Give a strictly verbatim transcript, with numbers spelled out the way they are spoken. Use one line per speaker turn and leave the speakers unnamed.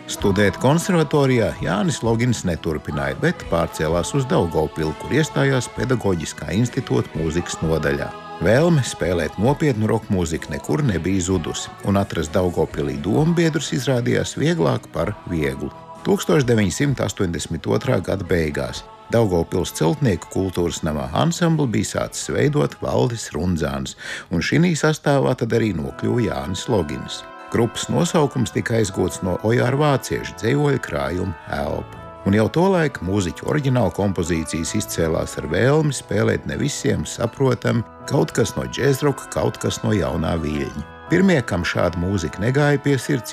Studēt konservatorijā Jānis Logins neturpināja, bet pārcēlās uz Daugavpili, kur iestājās Pedagoģiskā institūta mūzikas nodaļā. Vēlme spēlēt nopietnu roka mūziku nekur nebija zudusi, un atrast Daugavpilī dombiedrus izrādījās vieglāk par vieglu. tūkstoš deviņi simti astoņdesmit otrā gada beigās Daugavpils celtnieku kultūras namā ansambli bija sācis veidot Valdis Rundzāns, un šinī sastāvā tad arī nokļuva Jānis Logins. Grupas nosaukums tika aizgūts no Ojāra Vācieša dzejoļa krājuma Elpa. Un jau tolaik mūziķu oriģināla kompozīcijas izcēlās ar vēlmi spēlēt ne visiem saprotam kaut kas no džēzroka, kaut kas no jaunā viļņa. Pirmie, kam šāda mūzika negāja pie sirds,